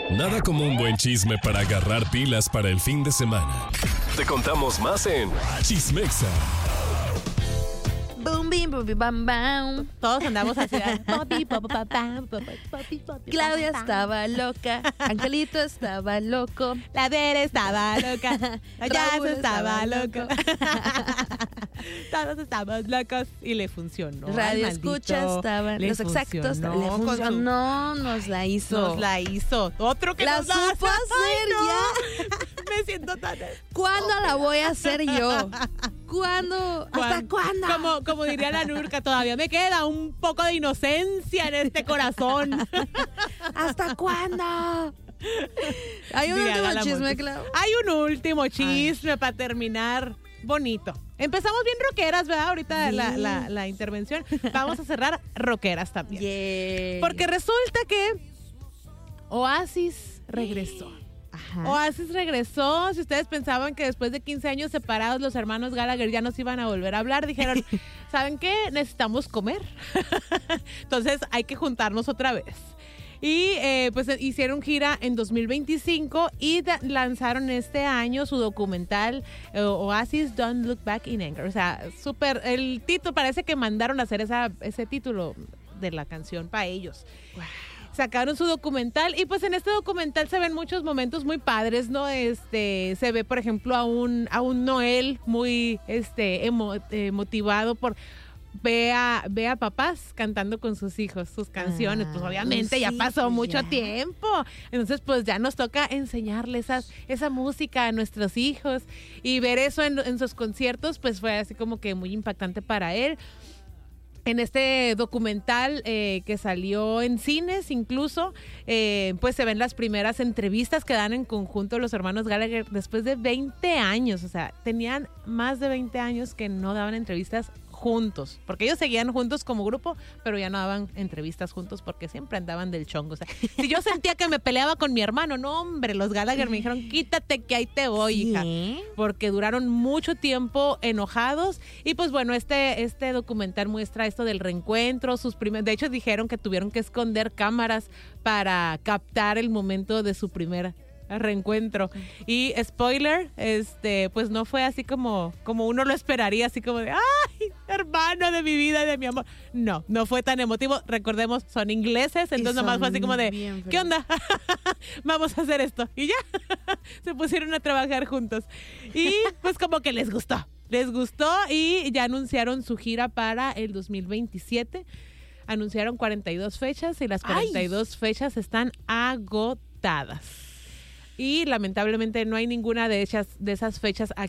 Nada como un buen chisme para agarrar pilas para el fin de semana. Te contamos más en Chismexa. Boom, bim, boom, bim, bam, bam. Todos andamos así. Claudia estaba loca. Angelito estaba loco. La Bere estaba loca. Raúl Ya estaba estaba loco. Todos estamos locos y le funcionó. Radio al maldito. Escucha estaban. Le Los exactos. funcionó Le con su- funcionó. Nos la hizo. Nos la hizo. Otro que La nos la supo hace. hacer Ay, no. Me siento tan... ¿Cuándo la voy a hacer yo? ¿Cuándo? ¿Hasta cuándo? Como diría la Nurka, todavía me queda un poco de inocencia en este corazón. ¿Hasta cuándo? Hay un Diría último Adela chisme, Montes. Clau. Hay un último chisme para terminar bonito. Empezamos bien rockeras, ¿verdad? Ahorita Sí. la intervención. Vamos a cerrar rockeras también. Yeah. Porque resulta que Oasis regresó. Ajá. Oasis regresó. Si ustedes pensaban que después de 15 años separados los hermanos Gallagher ya nos iban a volver a hablar, dijeron, ¿saben qué? Necesitamos comer. Entonces hay que juntarnos otra vez. Y pues hicieron gira en 2025 y lanzaron este año su documental Oasis Don't Look Back in Anger. O sea, súper, el título, parece que mandaron a hacer ese título de la canción para ellos. Wow. Sacaron su documental y pues en este documental se ven muchos momentos muy padres, ¿no? Se ve, por ejemplo, a un Noel muy motivado por ve a papás cantando con sus hijos sus canciones. Pues obviamente ya sí, pasó pues mucho ya. tiempo. Entonces pues ya nos toca enseñarle esa música a nuestros hijos y ver eso en sus conciertos pues fue así como que muy impactante para él. En este documental que salió en cines incluso, pues se ven las primeras entrevistas que dan en conjunto los hermanos Gallagher después de 20 años. O sea, tenían más de 20 años que no daban entrevistas juntos, porque ellos seguían juntos como grupo, pero ya no daban entrevistas juntos porque siempre andaban del chongo. O sea, si yo sentía que me peleaba con mi hermano, no hombre, los Gallagher me dijeron, quítate que ahí te voy, hija. Porque duraron mucho tiempo enojados y pues bueno, este documental muestra esto del reencuentro, de hecho dijeron que tuvieron que esconder cámaras para captar el momento de su primer reencuentro. Y spoiler, pues no fue así como uno lo esperaría, así como de ¡ay, hermano de mi vida y de mi amor! No fue tan emotivo. Recordemos, son ingleses, entonces nomás fue así como de ¿qué onda? Vamos a hacer esto. Y ya, se pusieron a trabajar juntos. Y pues como que les gustó y ya anunciaron su gira para el 2027. Anunciaron 42 fechas y las 42 fechas están agotadas. Y lamentablemente no hay ninguna de esas fechas